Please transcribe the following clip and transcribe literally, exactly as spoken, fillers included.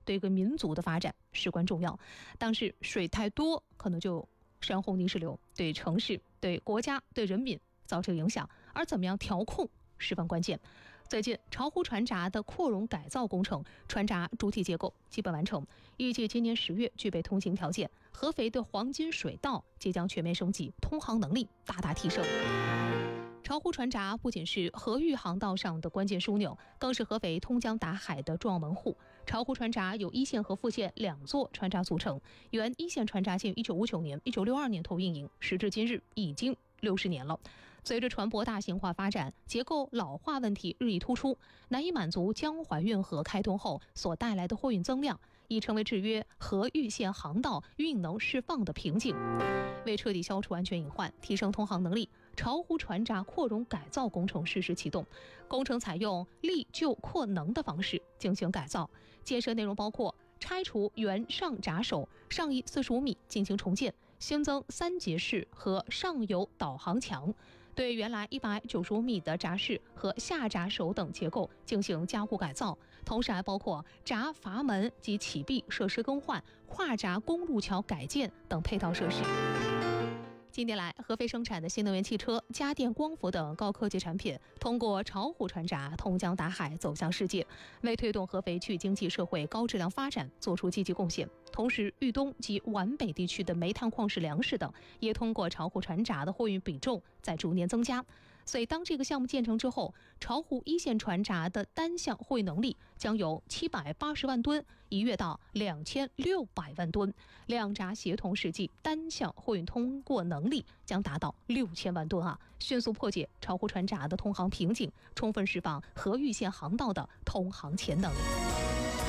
对一个民族的发展事关重要。但是水太多，可能就山洪泥石流，对城市、对国家、对人民造成影响，而怎么样调控十分关键。最近，巢湖船闸的扩容改造工程，船闸主体结构基本完成，预计今年十月具备通行条件。合肥的黄金水道即将全面升级，通航能力大大提升。巢湖船闸不仅是河域航道上的关键枢纽，更是合肥通江达海的重要门户。巢湖船闸由一线和副线两座船闸组成，原一线船闸建于一九五九年、一九六二年投运营，时至今日已经六十年了。随着船舶大型化发展，结构老化问题日益突出，难以满足江淮运河开通后所带来的货运增量，已成为制约河域线航道运能释放的瓶颈。为彻底消除安全隐患，提升通航能力，巢湖船闸扩容改造工程实施启动。工程采用立旧扩能的方式进行改造，建设内容包括拆除原上闸首上移四十五米进行重建，新增三节式和上游导航墙，对原来一百九十五米的闸室和下闸首等结构进行加固改造，同时还包括闸阀门及启闭设施更换、跨闸公路桥改建等配套设施。近年来，合肥生产的新能源汽车、家电、光伏等高科技产品，通过巢湖船闸通江达海走向世界，为推动合肥区域经济社会高质量发展做出积极贡献。同时，豫东及皖北地区的煤炭、矿石、粮食等，也通过巢湖船闸的货运比重在逐年增加。所以，当这个项目建成之后，巢湖一线船闸的单项货运能力将由七百八十万吨一跃到两千六百万吨，两闸协同实际单项货运通过能力将达到六千万吨啊！迅速破解巢湖船闸的通航瓶颈，充分释放河域线航道的通航潜能。